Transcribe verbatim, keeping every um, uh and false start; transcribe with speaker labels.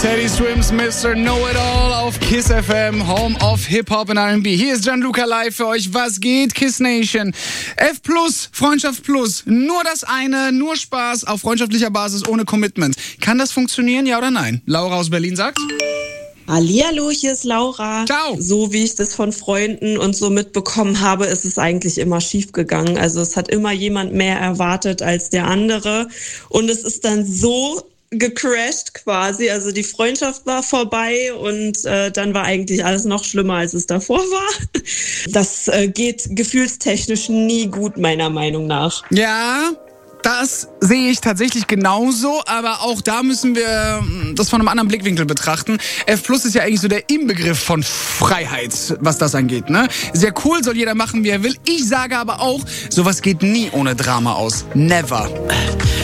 Speaker 1: Teddy Swims, Mister Know-It-All auf Kiss F M, Home of Hip-Hop und R and B. Hier ist Gianluca live für euch. Was geht, Kiss Nation? F plus, Freundschaft plus. Nur das eine, nur Spaß auf freundschaftlicher Basis ohne Commitment. Kann das funktionieren, ja oder nein? Laura aus Berlin sagt...
Speaker 2: Hallihallo, hier ist Laura.
Speaker 1: Ciao.
Speaker 2: So wie ich das von Freunden und so mitbekommen habe, ist es eigentlich immer schief gegangen. Also es hat immer jemand mehr erwartet als der andere und es ist dann so gecrashed quasi. Also die Freundschaft war vorbei und äh, dann war eigentlich alles noch schlimmer, als es davor war. Das äh, geht gefühlstechnisch nie gut, meiner Meinung nach.
Speaker 1: Ja... Das sehe ich tatsächlich genauso, aber auch da müssen wir das von einem anderen Blickwinkel betrachten. F plus ist ja eigentlich so der Inbegriff von Freiheit, was das angeht, ne? Sehr cool, soll jeder machen, wie er will. Ich sage aber auch, sowas geht nie ohne Drama aus. Never.